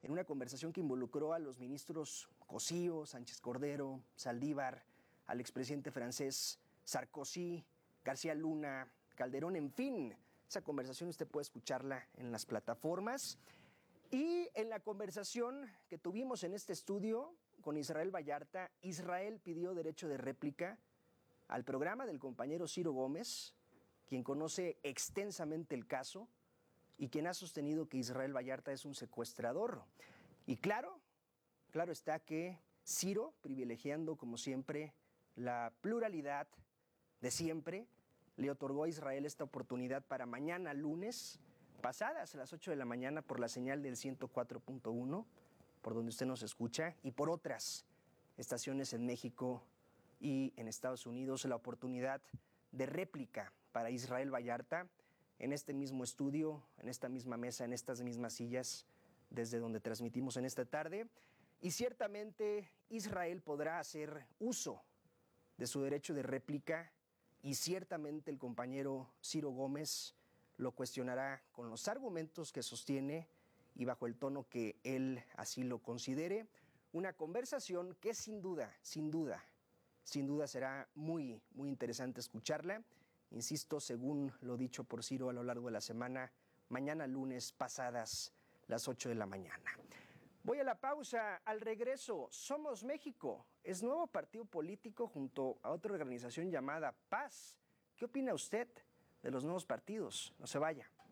en una conversación que involucró a los ministros Cosío, Sánchez Cordero, Saldívar, al expresidente francés Sarkozy, García Luna, Calderón, en fin. Esa conversación usted puede escucharla en las plataformas. Y en la conversación que tuvimos en este estudio con Israel Vallarta, Israel pidió derecho de réplica al programa del compañero Ciro Gómez, quien conoce extensamente el caso y quien ha sostenido que Israel Vallarta es un secuestrador. Y claro está que Ciro, privilegiando como siempre la pluralidad de siempre, le otorgó a Israel esta oportunidad para mañana lunes, pasadas las 8 de la mañana, por la señal del 104.1, por donde usted nos escucha, y por otras estaciones en México y en Estados Unidos, la oportunidad de réplica para Israel Vallarta en este mismo estudio, en esta misma mesa, en estas mismas sillas, desde donde transmitimos en esta tarde. Y ciertamente Israel podrá hacer uso de su derecho de réplica y ciertamente el compañero Ciro Gómez lo cuestionará con los argumentos que sostiene y bajo el tono que él así lo considere. Una conversación que sin duda será muy interesante escucharla. Insisto, según lo dicho por Ciro a lo largo de la semana, mañana lunes pasadas las 8 de la mañana. Voy a la pausa. Al regreso, Somos México es nuevo partido político junto a otra organización llamada Paz. ¿Qué opina usted de los nuevos partidos? No se vaya.